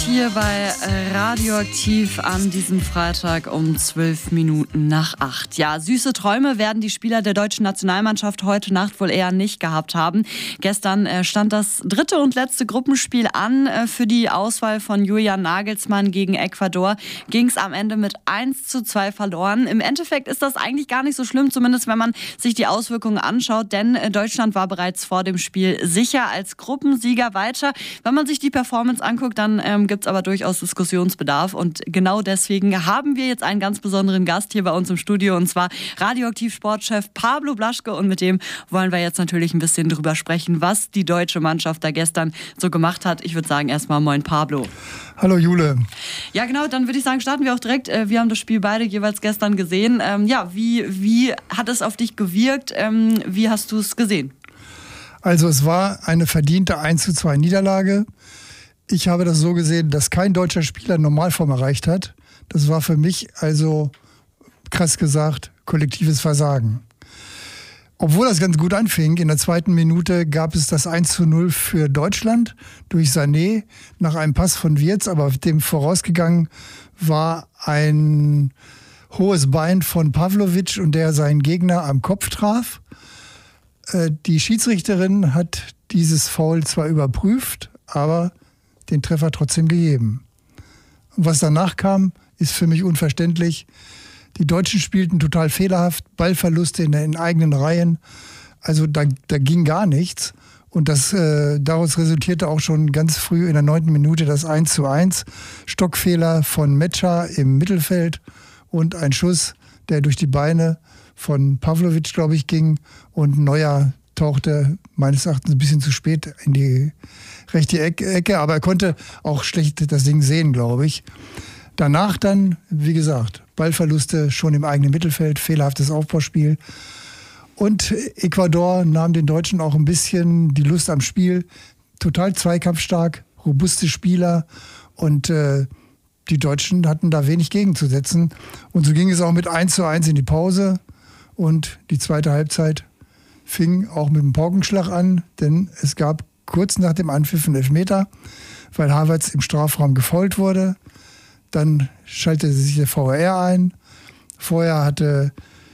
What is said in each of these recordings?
hier bei Radioaktiv an diesem Freitag um 7:12. Ja, süße Träume werden die Spieler der deutschen Nationalmannschaft heute Nacht wohl eher nicht gehabt haben. Gestern stand das dritte und letzte Gruppenspiel an. Für die Auswahl von Julian Nagelsmann gegen Ecuador ging es am Ende mit 1:2 verloren. Im Endeffekt ist das eigentlich gar nicht so schlimm, zumindest wenn man sich die Auswirkungen anschaut, denn Deutschland war bereits vor dem Spiel sicher als Gruppensieger weiter. Wenn man sich die Performance anguckt, dann gibt es aber durchaus Diskussionsbedarf und genau deswegen haben wir jetzt einen ganz besonderen Gast hier bei uns im Studio und zwar Radioaktiv-Sportchef Pablo Blaschke und mit dem wollen wir jetzt natürlich ein bisschen drüber sprechen, was die deutsche Mannschaft da gestern so gemacht hat. Ich würde sagen erstmal moin Pablo. Hallo Jule. Ja genau, dann würde ich sagen, starten wir auch direkt. Wir haben das Spiel beide jeweils gestern gesehen. Wie hat es auf dich gewirkt? Wie hast du es gesehen? Also es war eine verdiente 1:2 Niederlage. Ich habe das so gesehen, dass kein deutscher Spieler Normalform erreicht hat. Das war für mich also, krass gesagt, kollektives Versagen. Obwohl das ganz gut anfing, in der zweiten Minute gab es das 1:0 für Deutschland durch Sané nach einem Pass von Wirtz, aber dem vorausgegangen war ein hohes Bein von Pavlovic und der seinen Gegner am Kopf traf. Die Schiedsrichterin hat dieses Foul zwar überprüft, aber den Treffer trotzdem gegeben. Und was danach kam, ist für mich unverständlich. Die Deutschen spielten total fehlerhaft, Ballverluste in den eigenen Reihen. Also da ging gar nichts. Und daraus resultierte auch schon ganz früh in der 9. Minute das 1:1. Stockfehler von Mecha im Mittelfeld und ein Schuss, der durch die Beine von Pavlovic, glaube ich, ging. Und Neuer tauchte meines Erachtens ein bisschen zu spät in die rechte Ecke, aber er konnte auch schlecht das Ding sehen, glaube ich. Danach dann, wie gesagt, Ballverluste schon im eigenen Mittelfeld, fehlerhaftes Aufbauspiel. Und Ecuador nahm den Deutschen auch ein bisschen die Lust am Spiel. Total zweikampfstark, robuste Spieler und die Deutschen hatten da wenig gegenzusetzen. Und so ging es auch mit 1:1 in die Pause und die zweite Halbzeit fing auch mit dem Paukenschlag an, denn es gab kurz nach dem Anpfiff einen Elfmeter, weil Havertz im Strafraum gefoult wurde. Dann schaltete sich der VAR ein. Vorher hatte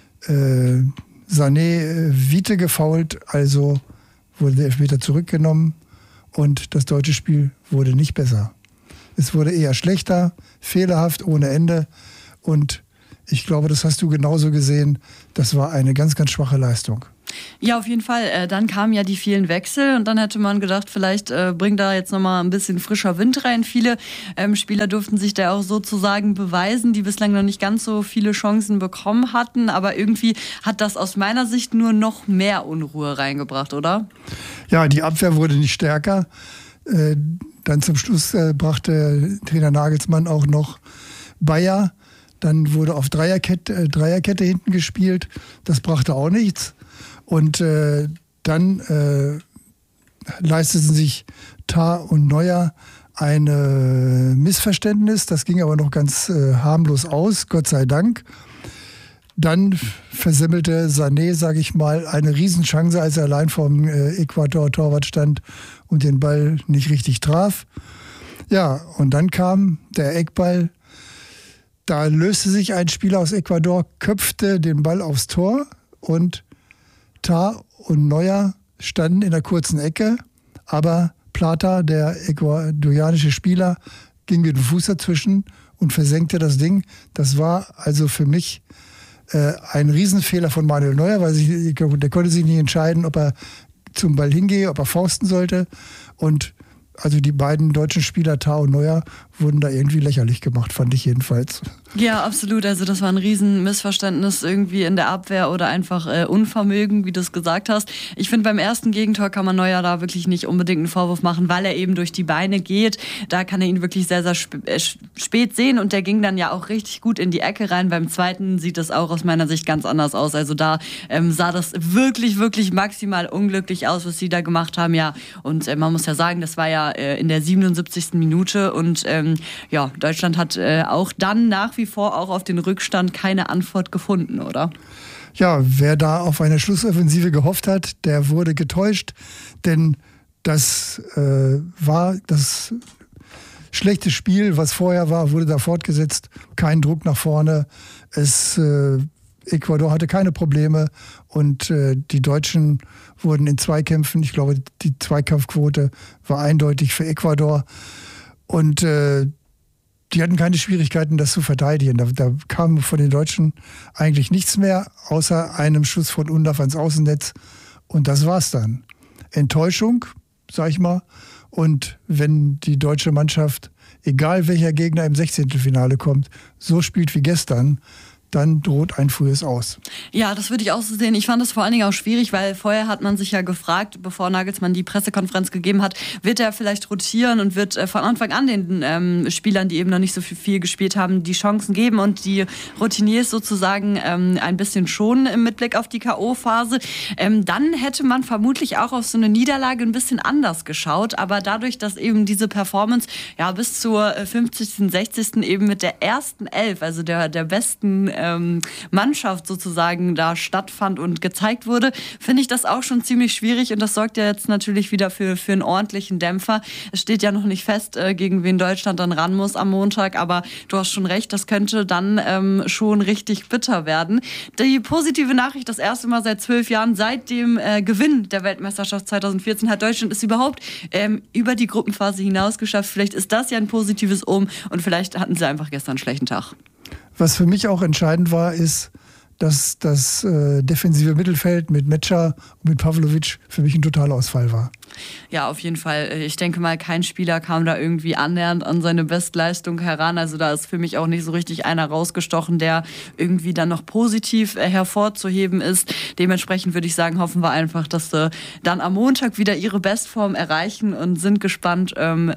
Sané Wiete gefoult, also wurde der Elfmeter zurückgenommen und das deutsche Spiel wurde nicht besser. Es wurde eher schlechter, fehlerhaft, ohne Ende und ich glaube, das hast du genauso gesehen. Das war eine ganz, ganz schwache Leistung. Ja, auf jeden Fall. Dann kamen ja die vielen Wechsel und dann hätte man gedacht, vielleicht bringt da jetzt nochmal ein bisschen frischer Wind rein. Viele Spieler durften sich da auch sozusagen beweisen, die bislang noch nicht ganz so viele Chancen bekommen hatten. Aber irgendwie hat das aus meiner Sicht nur noch mehr Unruhe reingebracht, oder? Ja, die Abwehr wurde nicht stärker. Dann zum Schluss brachte Trainer Nagelsmann auch noch Bayer. Dann wurde auf Dreierkette hinten gespielt. Das brachte auch nichts. Und dann leisteten sich Tah und Neuer ein Missverständnis. Das ging aber noch ganz harmlos aus, Gott sei Dank. Dann versemmelte Sané, sage ich mal, eine Riesenchance, als er allein vom Ecuador-Torwart stand und den Ball nicht richtig traf. Ja, und dann kam der Eckball. Da löste sich ein Spieler aus Ecuador, köpfte den Ball aufs Tor und Tah und Neuer standen in der kurzen Ecke, aber Plata, der ecuadorianische Spieler, ging mit dem Fuß dazwischen und versenkte das Ding. Das war also für mich ein Riesenfehler von Manuel Neuer, weil der konnte sich nicht entscheiden, ob er zum Ball hingehe, ob er fausten sollte. Und also die beiden deutschen Spieler, Tah und Neuer, wurden da irgendwie lächerlich gemacht, fand ich jedenfalls. Ja, absolut. Also das war ein Riesenmissverständnis irgendwie in der Abwehr oder einfach Unvermögen, wie du es gesagt hast. Ich finde, beim ersten Gegentor kann man Neuer da wirklich nicht unbedingt einen Vorwurf machen, weil er eben durch die Beine geht. Da kann er ihn wirklich sehr, sehr spät sehen und der ging dann ja auch richtig gut in die Ecke rein. Beim zweiten sieht das auch aus meiner Sicht ganz anders aus. Also da sah das wirklich, wirklich maximal unglücklich aus, was sie da gemacht haben. Ja, und man muss ja sagen, das war ja in der 77. Minute und Deutschland hat auch dann nach wie vor auch auf den Rückstand keine Antwort gefunden, oder? Ja, wer da auf eine Schlussoffensive gehofft hat, der wurde getäuscht, denn das war das schlechtes Spiel, was vorher war, wurde da fortgesetzt. Kein Druck nach vorne. Ecuador hatte keine Probleme und die Deutschen wurden in Zweikämpfen, ich glaube, die Zweikampfquote war eindeutig für Ecuador und die hatten keine Schwierigkeiten, das zu verteidigen. Da kam von den Deutschen eigentlich nichts mehr, außer einem Schuss von Undav ans Außennetz und das war's dann. Enttäuschung, sag ich mal, und wenn die deutsche Mannschaft, egal welcher Gegner im 16. kommt, so spielt wie gestern, dann droht ein frühes Aus. Ja, das würde ich auch so sehen. Ich fand das vor allen Dingen auch schwierig, weil vorher hat man sich ja gefragt, bevor Nagelsmann die Pressekonferenz gegeben hat, wird er vielleicht rotieren und wird von Anfang an den Spielern, die eben noch nicht so viel gespielt haben, die Chancen geben und die Routiniers sozusagen ein bisschen schonen mit Blick auf die K.O.-Phase. Dann hätte man vermutlich auch auf so eine Niederlage ein bisschen anders geschaut, aber dadurch, dass eben diese Performance ja bis zur 50., 60. eben mit der ersten Elf, also der besten Mannschaft sozusagen da stattfand und gezeigt wurde, finde ich das auch schon ziemlich schwierig und das sorgt ja jetzt natürlich wieder für einen ordentlichen Dämpfer. Es steht ja noch nicht fest, gegen wen Deutschland dann ran muss am Montag, aber du hast schon recht, das könnte dann schon richtig bitter werden. Die positive Nachricht, das erste Mal seit 12 Jahren, seit dem Gewinn der Weltmeisterschaft 2014 hat Deutschland es überhaupt über die Gruppenphase hinaus geschafft. Vielleicht ist das ja ein positives und vielleicht hatten sie einfach gestern einen schlechten Tag. Was für mich auch entscheidend war, ist, dass das defensive Mittelfeld mit Metscher und mit Pavlovic für mich ein Totalausfall war. Ja, auf jeden Fall. Ich denke mal, kein Spieler kam da irgendwie annähernd an seine Bestleistung heran. Also da ist für mich auch nicht so richtig einer rausgestochen, der irgendwie dann noch positiv hervorzuheben ist. Dementsprechend würde ich sagen, hoffen wir einfach, dass sie dann am Montag wieder ihre Bestform erreichen und sind gespannt,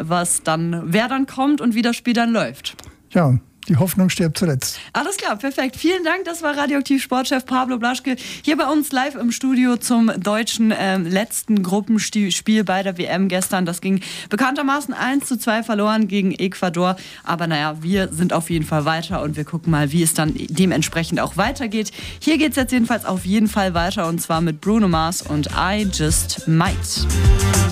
wer dann kommt und wie das Spiel dann läuft. Ja. Die Hoffnung stirbt zuletzt. Alles klar, perfekt. Vielen Dank. Das war Radioaktiv-Sportchef Pablo Blaschke hier bei uns live im Studio zum deutschen letzten Gruppenspiel bei der WM gestern. Das ging bekanntermaßen 1:2 verloren gegen Ecuador. Aber naja, wir sind auf jeden Fall weiter und wir gucken mal, wie es dann dementsprechend auch weitergeht. Hier geht es jetzt jedenfalls auf jeden Fall weiter und zwar mit Bruno Mars und I Just Might.